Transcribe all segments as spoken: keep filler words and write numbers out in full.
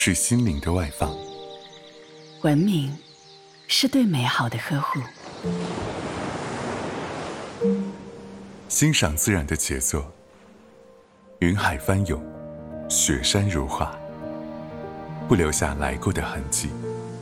是心灵的外放。 文明是对美好的呵护。 欣赏自然的杰作，云海翻涌，雪山如画，不留下来过的痕迹。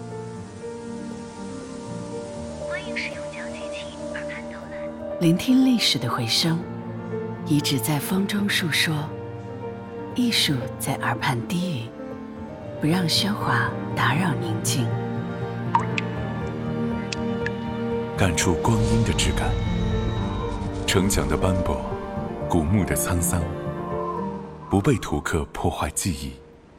欢迎使用交机器耳畔导览。 聆听历史的回声，遗址在风中述说，艺术在耳畔低语，不让喧哗打扰宁静。 感触光阴的质感，城墙的斑驳，古墓的沧桑，不被图刻破坏记忆。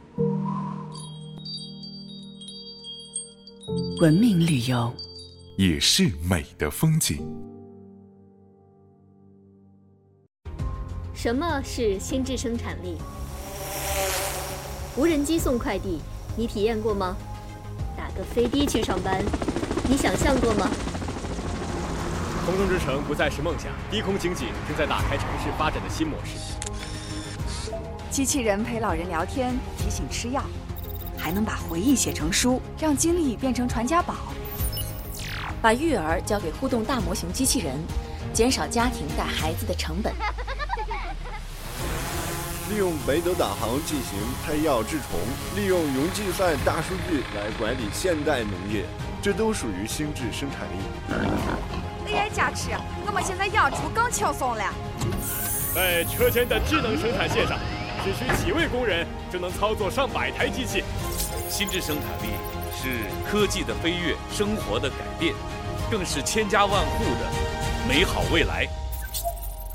文明旅游也是美的风景。 什么是心智生产力？无人机送快递，你体验过吗？打个飞的去上班，你想象过吗？ 空中之城不再是梦想，低空经济正在打开城市发展的新模式。 机器人陪老人聊天，提醒吃药，还能把回忆写成书，让经历变成传家宝。 把育儿交给互动大模型机器人，减少家庭带孩子的成本。 利用北斗导航进行拍药治虫，利用云计算大数据来管理现代农业，这都属于心智生产力。 A I 加持，我们现在养猪更轻松了。 在车间的智能生产线上，只需几位工人就能操作上百台机器。 心智生产力是科技的飞跃，生活的改变，更是千家万户的美好未来。